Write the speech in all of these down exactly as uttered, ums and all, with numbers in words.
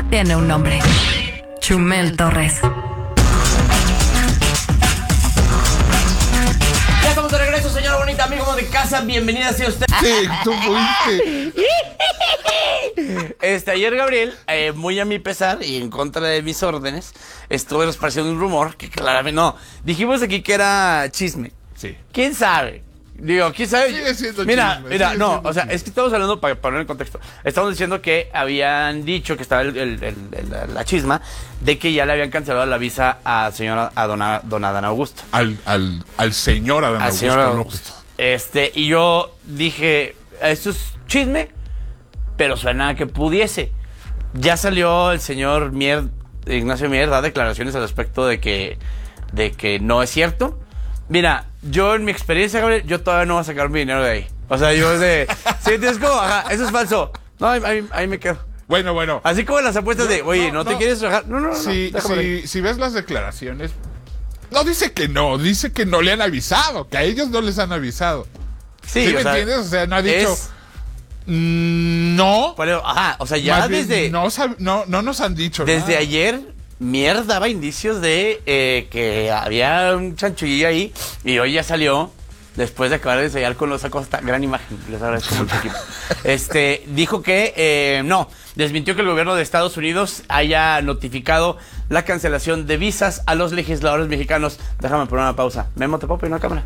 tiene un nombre. Chumel Torres. Ya estamos de regreso, señora bonita, amigo de casa. Bienvenida sea usted. Sí, tú fuiste. Este, ayer Gabriel, eh, muy a mi pesar y en contra de mis órdenes, estuve esparciendo un rumor que claramente no. Dijimos aquí que era chisme. Sí. ¿Quién sabe? Digo, ¿quién sabe? Sigue siendo mira, chisme, mira, sigue no, siendo o sea, chisme. es que estamos hablando, para poner en contexto, estamos diciendo que habían dicho que estaba el, el, el, el- la, la chisma de que ya le habían cancelado la visa a señora, a dona, don Adán Augusto. Al, al, al señor Adán Al Augusto señor Adán López. Augusto. Este, y yo dije, esto es chisme, pero suena a que pudiese. Ya salió el señor Mier, Ignacio Mier, da declaraciones al respecto de que, de que no es cierto. Mira, yo en mi experiencia, Gabriel, yo todavía no voy a sacar mi dinero de ahí. O sea, yo es de... Sí, es como, ajá, eso es falso. No, ahí, ahí, ahí me quedo. Bueno, bueno. Así como las apuestas No, de, oye, no, ¿no, te no. quieres rajar? No, no, no. Si, déjame ahí. si, si ves las declaraciones, no dice que no, dice que no le han avisado, que a ellos no les han avisado. Sí, ¿Sí o me sea, entiendes? O sea, no ha dicho... es- "Mm, no. Pero, ajá, o sea, ya Más bien, desde... No, sab- no, no nos han dicho Desde nada. ayer, Mier daba indicios de eh, que había un chanchullillo ahí y hoy ya salió, después de acabar de ensayar con los Acosta, gran imagen, les agradezco mucho equipo. Este, dijo que eh, no, desmintió que el gobierno de Estados Unidos haya notificado la cancelación de visas a los legisladores mexicanos. Déjame poner una pausa. Memo, te puedo pedir una cámara.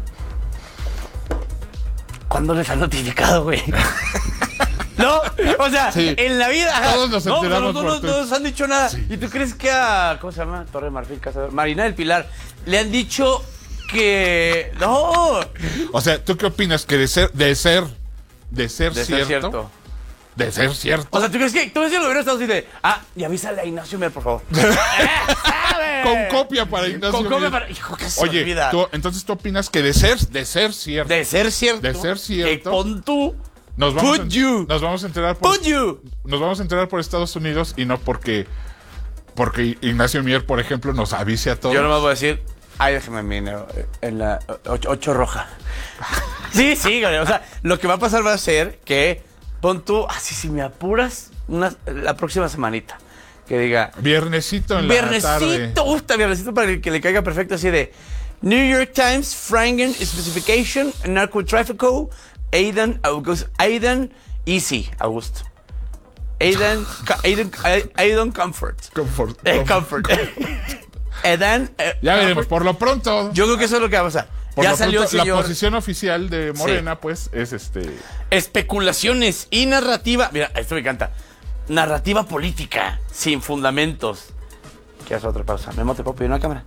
¿Cuándo les han notificado, güey? ¿No? O sea, Sí. en la vida... ajá. Todos nos no, enteramos pero no, por no, no Twitter. nos han dicho nada. Sí. ¿Y tú crees que a... ¿Cómo se llama? Torre de Marfil, Casa... Marina del Pilar. Le han dicho que... No. O sea, ¿tú qué opinas? Que de ser, de ser, de ser, De cierto, ser cierto. de ser cierto, O sea, ¿tú crees que... ¿Tú crees que el gobierno de Estados Unidos dice... Ah, y avísale a Ignacio Mier, por favor. ¿Sabe? con copia para Ignacio Con copia Mier. para... Hijo, que se Oye, olvida. tú, entonces tú opinas que de ser, de ser cierto, De ser cierto. De ser cierto. Que pon tú... nos vamos, Put a, you. nos vamos a enterar por, Put you. nos vamos a enterar por Estados Unidos y no porque, porque Ignacio Mier, por ejemplo, nos avise a todos. Yo nomás voy a decir... Ay, déjame mi dinero. En la ocho, ocho roja. Sí, sí, Gabriel. O sea, lo que va a pasar va a ser que pon tú, así si me apuras, una, la próxima semanita. Que diga, Viernesito en la tarde. viernesito, gusta viernesito para que le caiga perfecto así de New York Times, Franken Specification, Narcotráfico, Aidan, August, Aidan, Easy, Augusto. Aidan, Aidan, Aidan Comfort. Comfort, Eh, comfort. comfort. Aidan, eh, Ya veremos, Comfort. por lo pronto. Yo creo que eso es lo que va a pasar. por Ya lo salió pronto, el señor. La posición oficial de Morena, pues, es este. Especulaciones y narrativa. Mira, esto me encanta. Narrativa política sin fundamentos. ¿Qué hace otra pausa? Memo, te puedo pedir una cámara.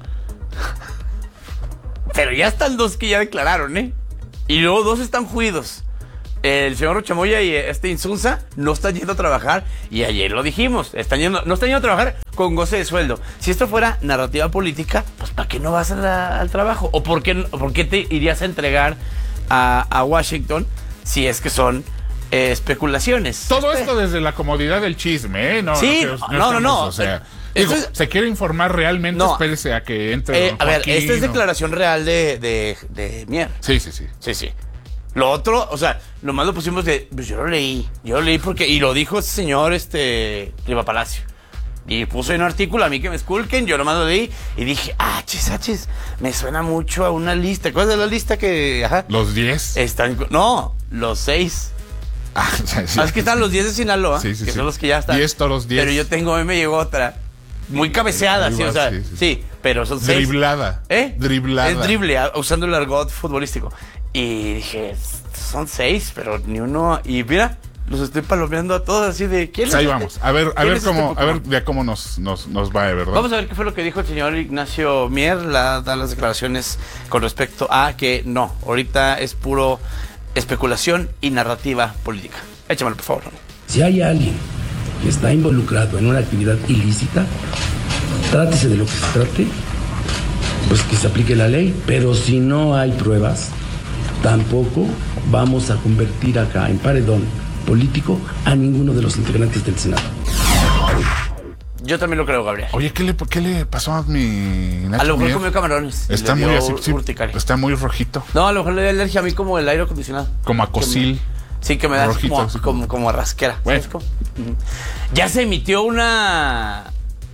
Pero ya están dos que ya declararon, ¿eh? Y luego dos están juidos. El señor Rochamoya y este Insunza no están yendo a trabajar. Y ayer lo dijimos. Están yendo, no están yendo a trabajar con goce de sueldo. Si esto fuera narrativa política, pues ¿para qué no vas a la- al trabajo? ¿O por qué, por qué te irías a entregar a, a Washington si es que son eh, especulaciones? Todo esto desde la comodidad del chisme, ¿eh? No, Sí, que- no, no, no. estamos, O sea, Esto digo, es- se quiere informar realmente, No. espérese a que entre. Eh, don a ver, Joaquín, esta es o- declaración real de, de, de Mier. Sí, sí, sí. Sí, sí. Lo otro, o sea, nomás lo pusimos de... Pues yo lo leí. Yo lo leí porque... Y lo dijo este señor, este... Riva Palacio. Y puso en un artículo, a mí que me esculquen, yo nomás lo leí. Y dije, ah, chis, ah, chis, me suena mucho a una lista. ¿Cuál es la lista que...? Ajá. Los diez. Están... No, los seis. Ah, sí, sí. Ah, es que están los diez de Sinaloa, Sí, sí, que sí. son los que ya están. diez toros, diez. Pero yo tengo, hoy me llegó otra. Muy cabeceada, Ahí sí, va, o sea, sí, sí, sí. pero son seis. Driblada. ¿Eh? Driblada. Es drible, ah, usando el argot futbolístico. Y dije, son seis, pero ni uno. Y mira, los estoy palomeando a todos así de. ¿Quién Pues ahí es vamos. este? A ver, a ¿Quién ver es este cómo, a Pokémon? ver ya cómo nos, nos, nos va, ¿verdad? Vamos a ver qué fue lo que dijo el señor Ignacio Mier, la, da las declaraciones con respecto a que no, ahorita es puro especulación y narrativa política. Échamelo, por favor. Si hay alguien que está involucrado en una actividad ilícita, trátese de lo que se trate, pues que se aplique la ley. Pero si no hay pruebas, tampoco vamos a convertir acá en paredón político a ninguno de los integrantes del Senado. Yo también lo creo, Gabriel. Oye, ¿qué le, qué le pasó a mi Nacho A lo mejor Mier? comió camarones. y Está le muy dio así, ur- sí, urticaria. está muy rojito. No, a lo mejor le dio alergia a mí como el aire acondicionado. Como a cosil. Sí, que me da Rojito, como, así como, como- como rasquera. Bueno. ¿Sabes cómo? Ujú. Ya se emitió una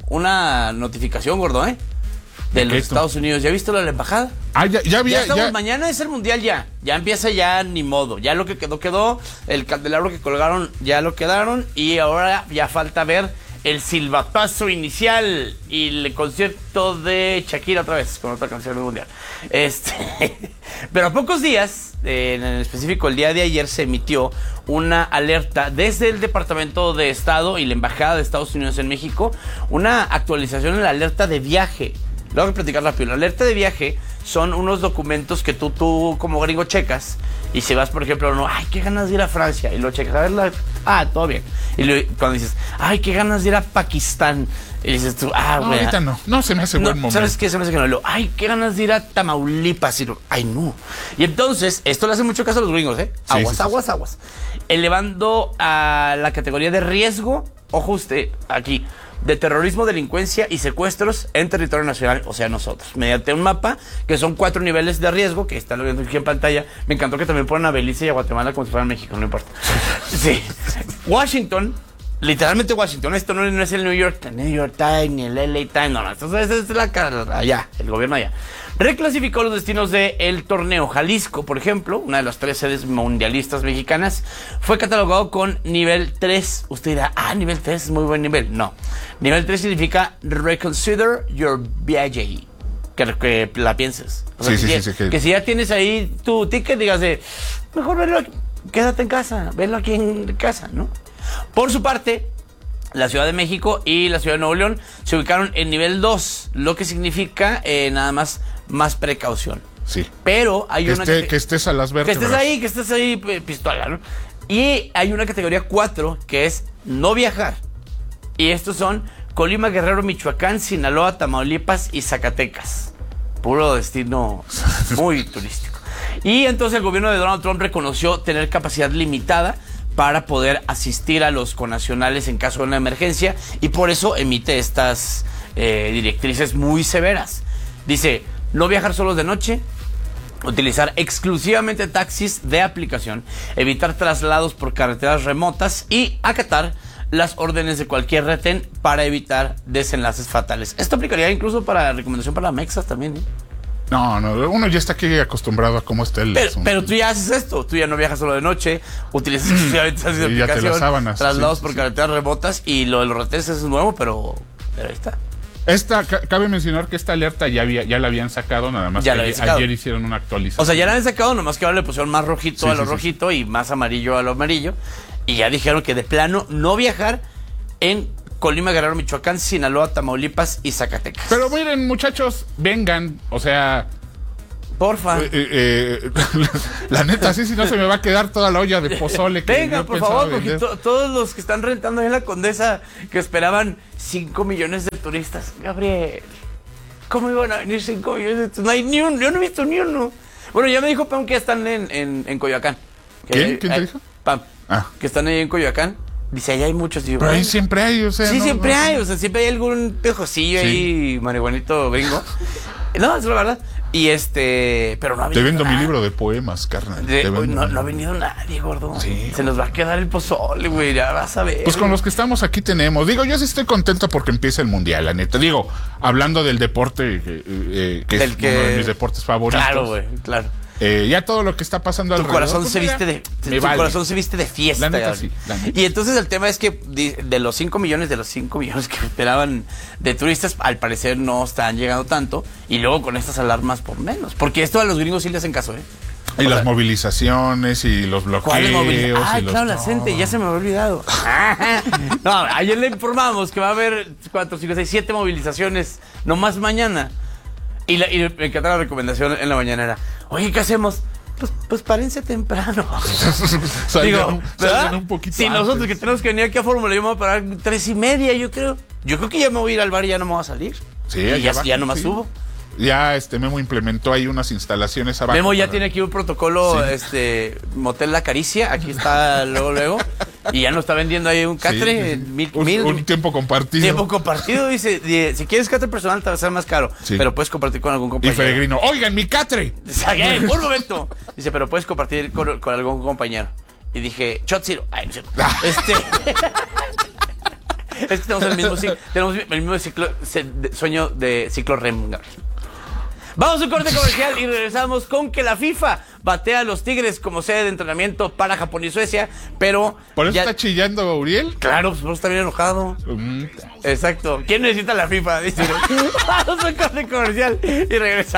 una notificación, gordo, ¿eh? De ¿De los qué esto? Estados Unidos. ¿Ya viste lo de la embajada? Ah, ya, ya Ya había. estamos, Ya, mañana es el mundial ya. Ya empieza ya ni modo. Ya lo que quedó, quedó. El candelabro que colgaron, ya lo quedaron. Y ahora ya falta ver el silbatazo inicial y el concierto de Shakira otra vez, con otra canción del mundial. Este, pero a pocos días, eh, en específico el día de ayer, se emitió una alerta desde el Departamento de Estado y la Embajada de Estados Unidos en México, una actualización en la alerta de viaje. Lo voy a platicar rápido. La alerta de viaje son unos documentos que tú, tú como gringo checas. Y si vas, por ejemplo, no, ay, qué ganas de ir a Francia. Y lo checas, a ver, la, ah, todo bien. Y lo, cuando dices, ay, qué ganas de ir a Pakistán. Y dices tú, ah, no, güey. ahorita no. No se me hace No, buen momento. ¿sabes qué? Se me hace que no. Lo, ay, qué ganas de ir a Tamaulipas. Y lo, ay, no. Y entonces, esto le hace mucho caso a los gringos, ¿eh? Sí, Aguas, sí, sí, aguas, sí. aguas. Elevando a la categoría de riesgo, ojo usted, aquí, de terrorismo, delincuencia y secuestros en territorio nacional, o sea, nosotros, mediante un mapa que son cuatro niveles de riesgo, que están viendo aquí en pantalla. Me encantó que también ponen a Belice y a Guatemala como si fueran México, no importa. Sí. Washington, literalmente Washington, esto no, no es el New York, el New York Times ni el L A Times, no, no, esto es, es la allá, el gobierno allá. Reclasificó los destinos del torneo. Jalisco, por ejemplo, una de las tres sedes mundialistas mexicanas, fue catalogado con nivel tres. Usted dirá, ah, nivel tres es muy buen nivel. No. Nivel tres significa reconsider your viaje. Que, que la pienses. O sea, Sí, que, sí, sí, sí, que- que si ya tienes ahí tu ticket, digas de, mejor verlo aquí, quédate en casa, verlo aquí en casa, ¿no? Por su parte, la Ciudad de México y la Ciudad de Nuevo León se ubicaron en nivel dos, lo que significa eh, nada más más precaución. Sí. Pero hay Que, una esté- cate- que estés a las que vértebras. estés ahí, que estés ahí p- pistola, ¿no? Y hay una categoría cuatro que es no viajar. Y estos son Colima, Guerrero, Michoacán, Sinaloa, Tamaulipas y Zacatecas. Puro destino muy turístico. Y entonces el gobierno de Donald Trump reconoció tener capacidad limitada para poder asistir a los connacionales en caso de una emergencia, y por eso emite estas eh, directrices muy severas. Dice, no viajar solos de noche, utilizar exclusivamente taxis de aplicación, evitar traslados por carreteras remotas y acatar las órdenes de cualquier retén para evitar desenlaces fatales. Esto aplicaría incluso para recomendación para Mexas también, ¿eh? No, no, uno ya está aquí acostumbrado a cómo está el Pero, asunto. pero tú ya haces esto, tú ya no viajas solo de noche, utilizas exclusivamente taxis de Sí, ya te las aplicación, sábanas, traslados sí, por sí. carreteras remotas, y lo de los retenes es nuevo, pero, pero ahí está. Esta, ca- cabe mencionar que esta alerta ya había, ya la habían sacado, nada más Ya que la ayer, habían sacado. ayer hicieron una actualización. O sea, ya la han sacado, nomás que ahora le pusieron más rojito Sí, a lo sí, sí, rojito y más amarillo a lo amarillo. Y ya dijeron que de plano no viajar en Colima, Guerrero, Michoacán, Sinaloa, Tamaulipas y Zacatecas. Pero miren, muchachos, vengan, o sea, Porfa. eh, eh, la neta, sí, si no se me va a quedar toda la olla de pozole que Venga, yo por pensaba favor, porque vender. to- todos los que están rentando ahí en la Condesa, que esperaban cinco millones de turistas. Gabriel, ¿cómo iban a venir cinco millones de turistas? No hay ni uno, yo no he visto ni uno. Bueno, ya me dijo Pam que ya están en, en, en Coyoacán. Que ¿Quién? hay- ¿Quién te hay- dijo? Pam, Ah. que están ahí en Coyoacán. Dice, allá hay muchos. Y yo, Pero ahí bueno, siempre hay, o sea. sí, no, siempre no, hay, o sea, siempre hay algún pejosillo Sí. ahí, marihuanito gringo. No, es la verdad. Y este, pero no ha Te venido vendo mi nada. libro de poemas, carnal. De- Te uy, vendo no, mi- no ha venido nadie, gordo. Sí, Se nos va a quedar el pozole, güey, ya vas a ver. Pues con los que estamos aquí tenemos. Digo, yo sí estoy contento porque empieza el mundial, la neta. Digo, hablando del deporte, eh, eh, que Del es que- uno de mis deportes favoritos. Claro, güey, claro. Eh, ya todo lo que está pasando Tu alrededor, corazón pues, se mira, viste de me tu vale. corazón se viste de fiesta. La neta, Gabriel. sí, la neta. Y entonces el tema es que di- de los cinco millones, de los cinco millones que esperaban de turistas, al parecer no están llegando tanto. Y luego con estas alarmas por menos. Porque esto a los gringos sí le hacen caso, ¿eh? Y O las sea, movilizaciones y los ¿cuál bloqueos. movilización? Ah, y los- claro, la no. gente, ya se me había olvidado. No, ayer le informamos que va a haber cuatro, cinco, seis, siete movilizaciones, no más mañana. Y, la, y me encanta la recomendación en la mañana era, oye, ¿qué hacemos? Pues, pues párense temprano. Salgan Digo, un- ¿verdad? salgan un poquito Si antes. nosotros que tenemos que venir aquí a Fórmula, yo me voy a parar tres y media, yo creo. Yo creo que ya me voy a ir al bar y ya no me voy a salir. Sí, y allá ya, abajo, ya no más sí. subo. Ya este Memo implementó ahí unas instalaciones abajo. Memo ya para- tiene aquí un protocolo, Sí. este, Motel La Caricia, aquí está luego, luego. Y ya nos está vendiendo ahí un catre, Sí. mil, un, mil un tiempo compartido. tiempo compartido. Dice, di- si quieres catre personal te va a ser más caro, Sí. pero puedes compartir con algún Y compañero. Peregrino, oigan, mi catre. Dice, "Ay, un momento. Dice, pero puedes compartir con, con algún compañero. y dije, Chotziro. Ay, no sé. Este. Es que tenemos el mismo ciclo, tenemos el mismo ciclo, de, sueño de ciclo R E M. Vamos a un corte comercial y regresamos con que la FIFA batea a los Tigres como sede de entrenamiento para Japón y Suecia, pero... ¿Por eso ya... está chillando Uriel? Claro, pues por eso está bien enojado. Mm. Exacto. ¿Quién necesita la FIFA? Dice. Vamos a un corte comercial y regresamos.